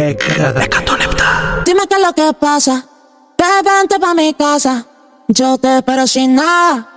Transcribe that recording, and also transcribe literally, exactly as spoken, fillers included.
Dime qué es lo que pasa, ve, vente pa' mi casa. Yo te espero sin nada.